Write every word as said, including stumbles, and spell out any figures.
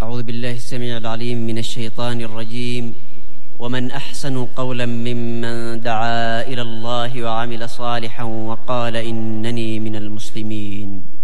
أعوذ بالله السميع العليم من الشيطان الرجيم. ومن أحسن قولا ممن دعا إلى الله وعمل صالحا وقال إنني من المسلمين.